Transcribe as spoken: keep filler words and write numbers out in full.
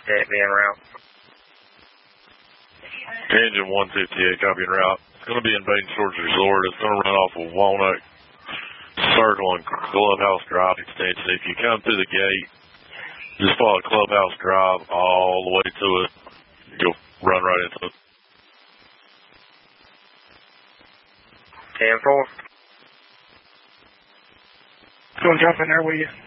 Yeah, be en route. Engine one fifty-eight, copy en route. It's going to be invading Swords Resort. It's going to run off of Walnut Circle and Clubhouse Drive extension. If you come through the gate, just follow Clubhouse Drive all the way to it. You'll run right into it. ten four. Go and drop in there, will you?